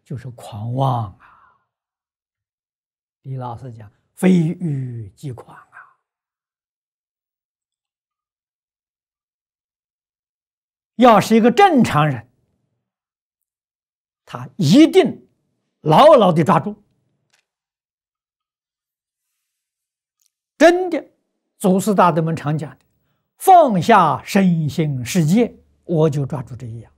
就是狂妄啊。李老师讲，非欲即狂啊。要是一个正常人，他一定牢牢地抓住。真的，祖师大德们常讲的，放下身心世界，我就抓住这一样。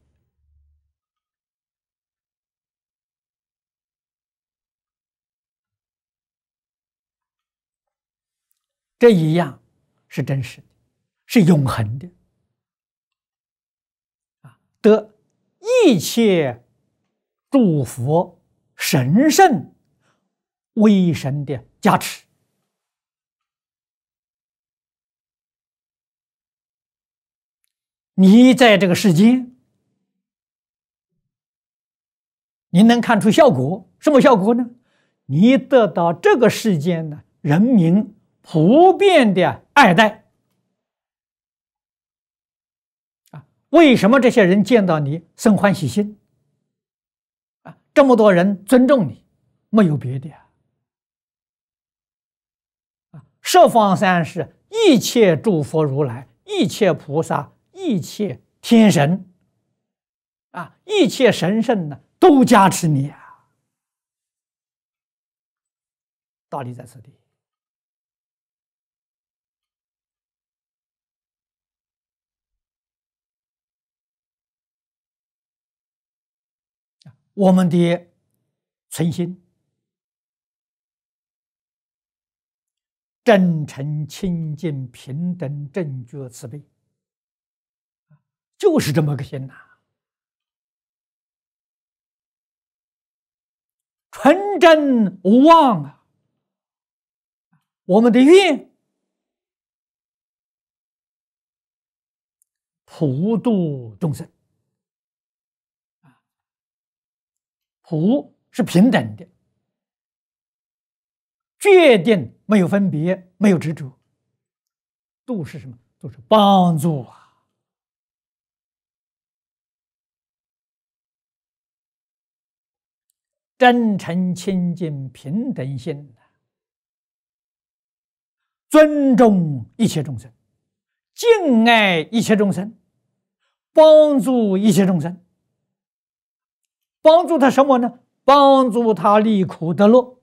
这一样是真实的，是永恒的啊！得一切诸佛神圣威神的加持。你在这个世间，你能看出效果，什么效果呢？你得到这个世间的人民普遍的爱戴啊！为什么这些人见到你生欢喜心啊？这么多人尊重你，没有别的啊！十方三世一切诸佛如来，一切菩萨，一切天神啊，一切神圣呢，都加持你啊！道理在此地。我们的存心真诚、清净、平等、正觉、慈悲，就是这么个心呐。纯真无妄啊！我们的愿普度众生，普是平等的，决定没有分别，没有执着。度是什么？度是帮助啊！真诚、清净、平等心，尊重一切众生，敬爱一切众生，帮助一切众生。帮助他什么呢？帮助他离苦得乐。